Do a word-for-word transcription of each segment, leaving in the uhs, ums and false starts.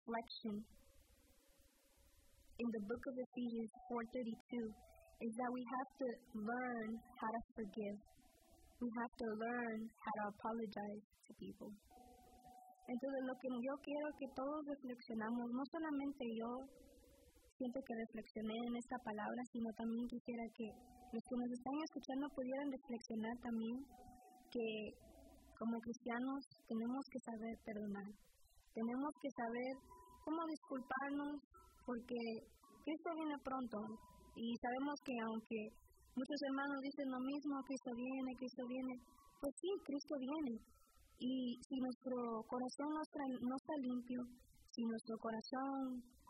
reflection in the book of Ephesians four thirty-two is that we have to learn how to forgive. We have to learn how to apologize to people. Entonces, lo que yo quiero que todos reflexionamos, no solamente yo siento que reflexioné en esta palabra, sino también quisiera que los que nos están escuchando pudieran reflexionar también que como cristianos tenemos que saber perdonar. Tenemos que saber cómo disculparnos porque Cristo viene pronto y sabemos que aunque muchos hermanos dicen lo mismo, Cristo viene, Cristo viene, pues sí, Cristo viene. Y si nuestro corazón no está, no está limpio, si nuestro corazón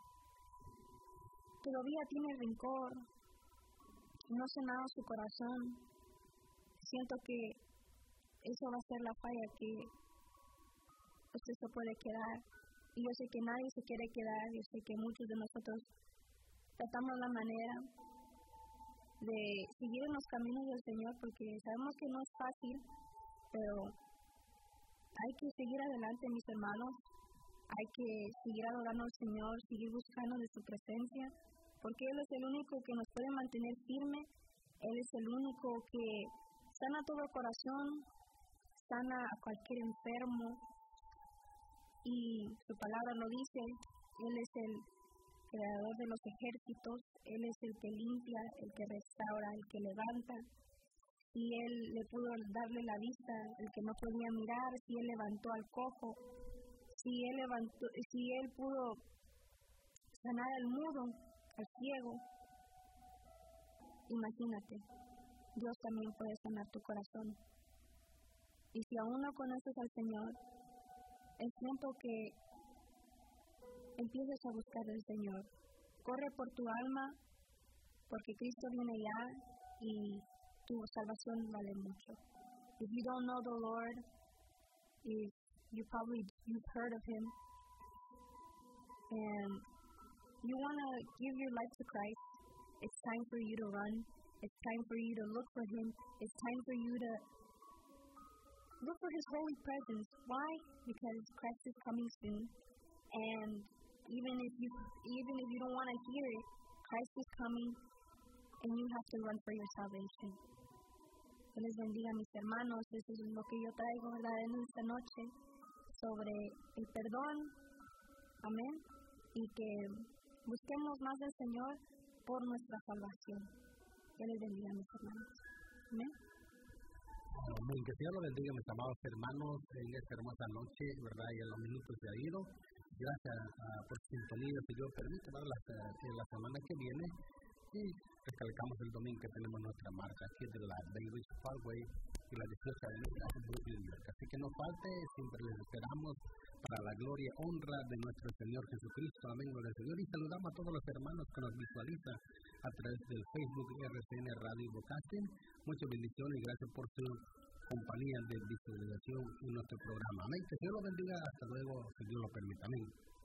todavía tiene rencor, no ha sanado su corazón, siento que eso va a ser la falla que usted se puede quedar. Y yo sé que nadie se quiere quedar, yo sé que muchos de nosotros tratamos la manera de seguir en los caminos del Señor porque sabemos que no es fácil, pero hay que seguir adelante, mis hermanos. Hay que seguir adorando al Señor, seguir buscando de su presencia, porque Él es el único que nos puede mantener firme. Él es el único que sana todo el corazón, sana a cualquier enfermo, y su palabra lo dice. Él es el creador de los ejércitos, Él es el que limpia, el que restaura, el que levanta. Si Él le pudo darle la vista, el que no podía mirar, si Él levantó al cojo, si Él levantó, si Él pudo sanar al mudo, al ciego, imagínate, Dios también puede sanar tu corazón. Y si aún no conoces al Señor, es tiempo que empieces a buscar al Señor. Corre por tu alma, porque Cristo viene ya y tu salvación vale mucho. If you don't know the Lord, if you probably you've heard of Him, and you want to give your life to Christ, it's time for you to run. It's time for you to look for Him. It's time for you to look for His holy presence. Why? Because Christ is coming soon, and even if you even if you don't want to hear it, Christ is coming, and you have to run for your salvation. Que les bendiga, mis hermanos. Eso es lo que yo traigo, ¿verdad?, en esta noche sobre el perdón. Amén. Y que busquemos más del Señor por nuestra salvación. Que les bendiga, mis hermanos. Amén. Amén. Que Dios lo bendiga, mis amados hermanos, en esta hermosa noche, ¿verdad? Y en los minutos se ha ido. Gracias uh, por su sintonía. Si Dios permite, ¿verdad? La, uh, la semana que viene. Y recalcamos el domingo que tenemos nuestra marca aquí de la Davis Parkway y la dieciocho Avenida de Brooklyn. Así que no falte, siempre les esperamos para la gloria y honra de nuestro Señor Jesucristo. Amén, gloria al Señor. Y saludamos a todos los hermanos que nos visualizan a través del Facebook R C N Radio Broadcasting. Muchas bendiciones y gracias por su compañía de visualización en nuestro programa. Amén. Que Dios los bendiga. Hasta luego, que Dios lo permita. Amén.